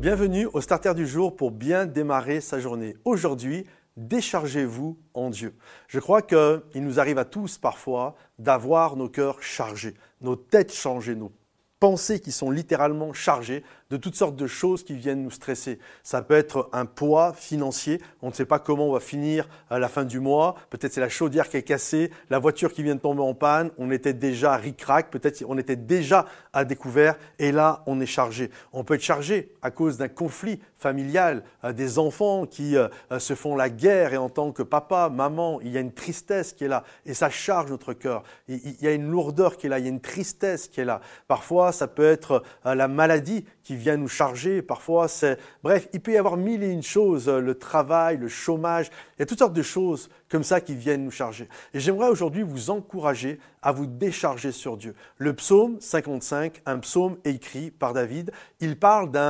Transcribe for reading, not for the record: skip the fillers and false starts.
Bienvenue au Starter du jour pour bien démarrer sa journée. Aujourd'hui, déchargez-vous en Dieu. Je crois qu'il nous arrive à tous parfois d'avoir nos cœurs chargés, nos têtes chargées, nos pensées qui sont littéralement chargées de toutes sortes de choses qui viennent nous stresser. Ça peut être un poids financier, on ne sait pas comment on va finir à la fin du mois, peut-être c'est la chaudière qui est cassée, la voiture qui vient de tomber en panne, on était déjà ric-rac, peut-être on était déjà à découvert et là on est chargé. On peut être chargé à cause d'un conflit familial, des enfants qui se font la guerre et en tant que papa, maman, il y a une tristesse qui est là et ça charge notre cœur. Il y a une lourdeur qui est là, il y a une tristesse qui est là. Parfois ça peut être la maladie qui vient nous charger, parfois c'est... Bref, il peut y avoir mille et une choses, le travail, le chômage, il y a toutes sortes de choses comme ça qui viennent nous charger. Et j'aimerais aujourd'hui vous encourager à vous décharger sur Dieu. Le psaume 55, un psaume écrit par David, il parle d'un